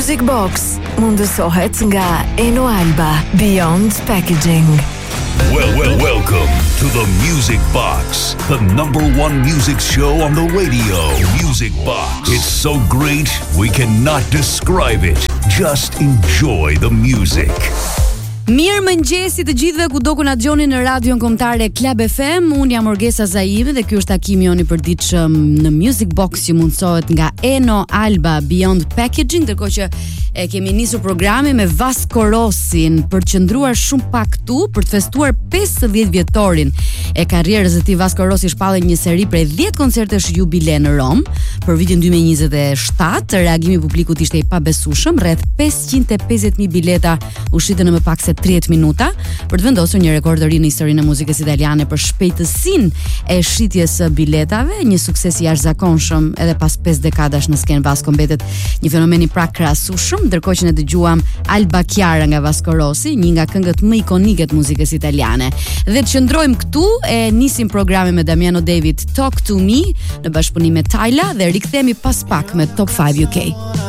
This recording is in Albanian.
Music Box mundësohet nga Eno Alba, Beyond Packaging. Welcome to the Music Box, the #1 music show on the radio. Music Box. It's so great, we cannot describe it. Just enjoy the music. Mirë mëngjesi të gjithëve kudo që na dëgjoni në radion kombëtare Club FM. Unë jam Orgesa Zaimi dhe ky është takimi joni përditshëm në Music Box që mundsohet nga Eno Alba Beyond Packaging, ndërkohë që e kemi nisur programin me Vasco Rossin për të qëndruar shumë pak këtu për të festuar 50 vjetorin e karrierës së tij. Vasco Rossi shpallë një seri prej 10 koncertesh jubile në Rom për vitin 2027. Reagimi i publikut ishte i pabesueshëm, rreth 550.000 bileta u shitën në më pak se 30 minuta për të vendosur një rekord të ri në historinë e muzikës italiane për shpejtësinë e shitjes së biletave, një sukses i jashtëzakonshëm edhe pas 5 dekadash në skenë. Vasco mbetet një fenomen i krahasueshëm, ndërkohë që ne dëgjuam Alba Chiara nga Vasco Rossi, një nga këngët më ikonike të muzikës italiane. Dhe të qëndrojmë këtu, e nisim programin me Damiano David Talk to Me në bashkëpunim me Tyla dhe rikthehemi pas pak me Top 5 UK.